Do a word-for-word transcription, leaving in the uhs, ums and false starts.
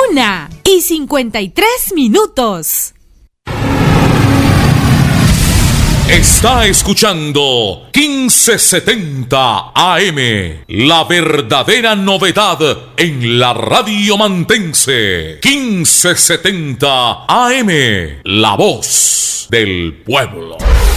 Una y cincuenta y tres minutos. Está escuchando quince setenta A M, la verdadera novedad en la radio mantense. quince setenta A M, la voz del pueblo.